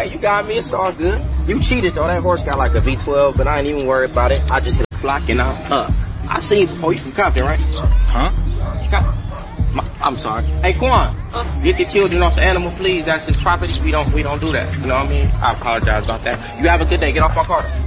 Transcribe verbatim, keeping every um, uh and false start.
Hey, you got me. It's all good. You cheated, though. That horse got like a V twelve, but I ain't even worried about it. I just hit a flock and I'm up. I seen you before. You from Compton, right? Huh? I'm sorry. Hey, Quan, get your children off the animal, please. That's his property. We don't, we don't do that. You know what I mean? I apologize about that. You have a good day. Get off my car.